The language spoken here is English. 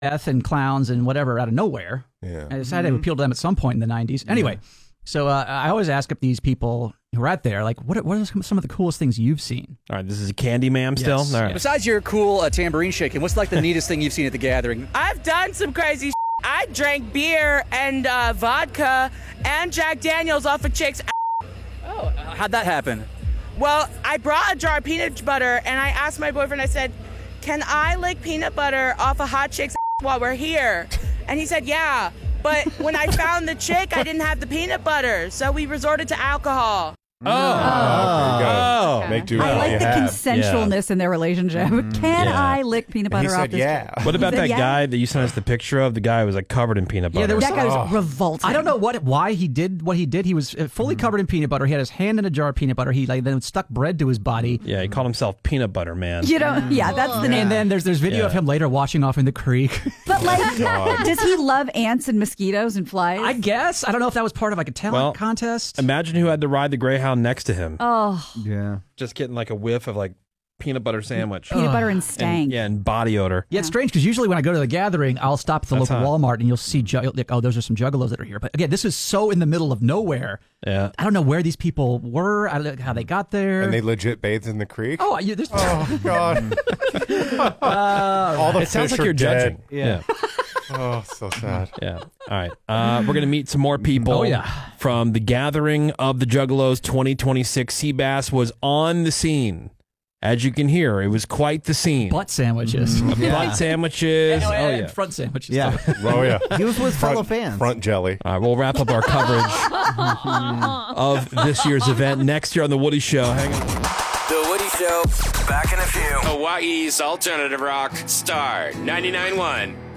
death and clowns and whatever out of nowhere. Yeah. I decided to appeal to them at some point in the 90s. Anyway, so I always ask these people who are out there, like, what are some of the coolest things you've seen? All right, this is a candy ma'am still? Yes. All right. Besides your cool tambourine shaking, what's like the neatest thing you've seen at the gathering? I've done some crazy shit. I drank beer and vodka and Jack Daniels off of chicks' Oh, how'd that happen? Well, I brought a jar of peanut butter, and I asked my boyfriend, I said, can I lick peanut butter off a hot chick's while we're here? And he said, yeah. But when I found the chick, I didn't have the peanut butter, so we resorted to alcohol. Okay. Make do with I what like you the have. consensualness in their relationship. Can I lick peanut And he butter off said, this? yeah. What about He said, that yeah. guy that you sent us the picture of? The guy was like covered in peanut butter. there was That guy was revolting. I don't know why he did what he did. He was fully covered in peanut butter. He had his hand in a jar of peanut butter. He then stuck bread to his body. Yeah, he called himself Peanut Butter Man. You know, yeah, that's the name. And then there's video of him later washing off in the creek. But like, does he love ants and mosquitoes and flies? I guess. I don't know if that was part of like a talent contest. Imagine who had to ride the Greyhound next to him. Oh, Yeah. Just getting like a whiff of like peanut butter sandwich. peanut butter and stank. And body odor. Yeah, it's strange because usually when I go to the gathering, I'll stop at the That's local hot. Walmart and you'll see, those are some juggalos that are here. But again, this is so in the middle of nowhere. Yeah. I don't know where these people were. I don't know how they got there. And they legit bathed in the creek? Oh, there's... Oh, God. All the It sounds fish like are you're dead. judging. Yeah. Oh, so sad. Yeah. All right. We're going to meet some more people from the gathering of the Juggalos 2026. Seabass was on the scene. As you can hear, it was quite the scene. butt sandwiches. Butt sandwiches. Oh, yeah. Front sandwiches. Yeah. Oh, yeah. He was with fellow fans. Front jelly. All right, we'll wrap up our coverage of this year's event next year on The Woody Show. Hang on. The Woody Show, back in a few. Hawaii's alternative rock, Star 99.1.